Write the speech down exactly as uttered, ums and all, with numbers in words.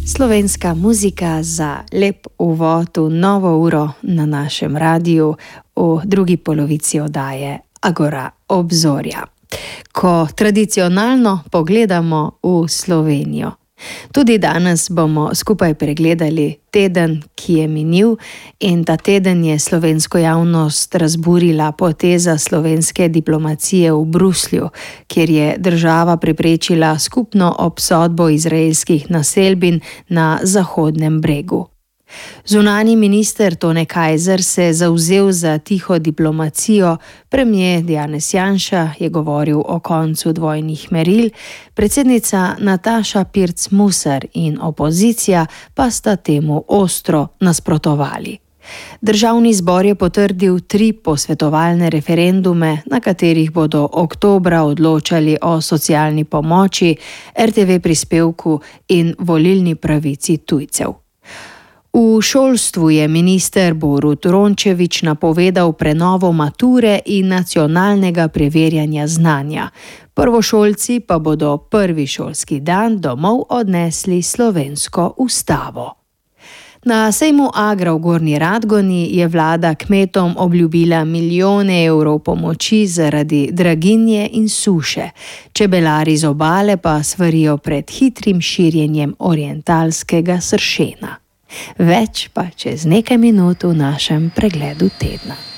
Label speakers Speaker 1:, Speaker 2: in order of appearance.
Speaker 1: Slovenska muzika za lep uvod v novo uro na našem radiju v drugi polovici oddaje Agora obzorja, ko tradicionalno pogledamo v Slovenijo. Tudi danes bomo skupaj pregledali teden, ki je minil, in ta teden je slovensko javnost razburila poteza slovenske diplomacije v Bruslju, kjer je država preprečila skupno obsodbo izraelskih naselbin na Zahodnem bregu. Zunanji minister Tone Kajzer se je zavzel za tiho diplomacijo, premier Janez Janša je govoril o koncu dvojnih meril, predsednica Nataša Pirc Musar in opozicija pa sta temu ostro nasprotovali. Državni zbor je potrdil tri posvetovalne referendume, na katerih bodo oktobra odločali o socialni pomoči, er te ve prispevku in volilni pravici tujcev. V šolstvu je minister Borut Rončević napovedal prenovo mature in nacionalnega preverjanja znanja. Prvošolci pa bodo prvi šolski dan domov odnesli slovensko ustavo. Na sejmu Agra v Gornji Radgoni je vlada kmetom obljubila milijone evrov pomoči zaradi draginje in suše. Čebelari z obale pa svarijo pred hitrim širjenjem orientalskega sršena. Več pa čez nekaj minut v našem pregledu tedna.